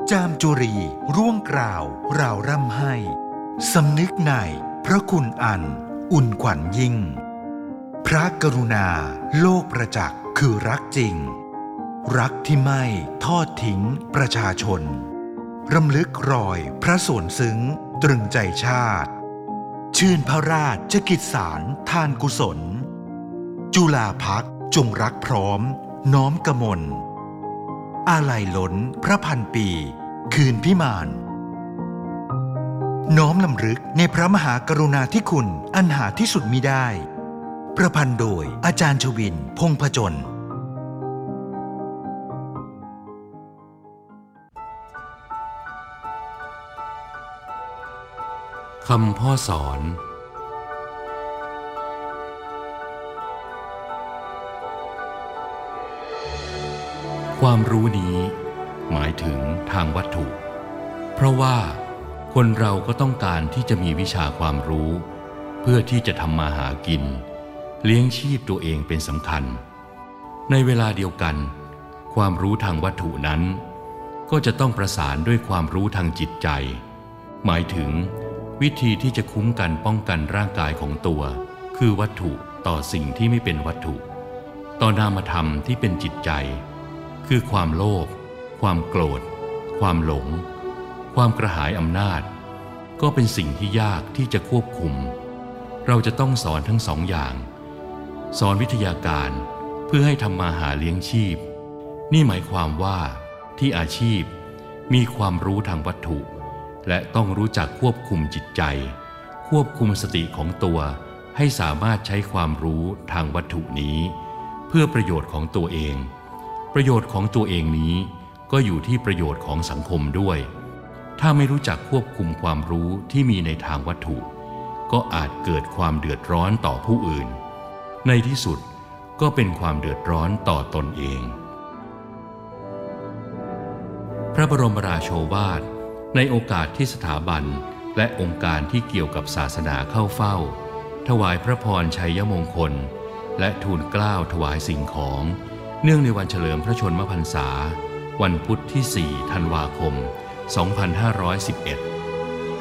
จามจุรีร่วงกล่าวราวร่ำให้สำนึกในพระคุณอันอุ่นขวัญยิ่งพระกรุณาโลกประจักษ์คือรักจริงรักที่ไม่ทอดทิ้งประชาชนรำลึกรอยพระส่วนซึ้งตรึงใจชาติชื่นพระราชกิจสารทานกุศลจุฬาภักดิ์จงรักพร้อมน้อมกมลอาลัยล้นพระพันปีคืนพิมานน้อมลำลึกในพระมหากรุณาธิคุณอันหาที่สุดมิได้ประพันธ์โดยอาจารย์ชวินพงษ์ผจญคำพ่อสอนความรู้นี้หมายถึงทางวัตถุเพราะว่าคนเราก็ต้องการที่จะมีวิชาความรู้เพื่อที่จะทำมาหากินเลี้ยงชีพตัวเองเป็นสำคัญในเวลาเดียวกันความรู้ทางวัตถุนั้นก็จะต้องประสานด้วยความรู้ทางจิตใจหมายถึงวิธีที่จะคุ้มกันป้องกันร่างกายของตัวคือวัตถุต่อสิ่งที่ไม่เป็นวัตถุต่อนามธรรมที่เป็นจิตใจคือความโลภความโกรธความหลงความกระหายอำนาจก็เป็นสิ่งที่ยากที่จะควบคุมเราจะต้องสอนทั้งสองอย่างสอนวิทยาการเพื่อให้ทำมาหาเลี้ยงชีพนี่หมายความว่าที่อาชีพมีความรู้ทางวัตถุและต้องรู้จักควบคุมจิตใจควบคุมสติของตัวให้สามารถใช้ความรู้ทางวัตถุนี้เพื่อประโยชน์ของตัวเองประโยชน์ของตัวเองนี้ก็อยู่ที่ประโยชน์ของสังคมด้วยถ้าไม่รู้จักควบคุมความรู้ที่มีในทางวัตถุก็อาจเกิดความเดือดร้อนต่อผู้อื่นในที่สุดก็เป็นความเดือดร้อนต่อตนเองพระบรมราโชวาทในโอกาสที่สถาบันและองค์การที่เกี่ยวกับศาสนาเข้าเฝ้าถวายพระพรชัยมงคลและทูลเกล้าถวายสิ่งของเนื่องในวันเฉลิมพระชนมพรรษาวันพุธที่ 4 ธันวาคม 2511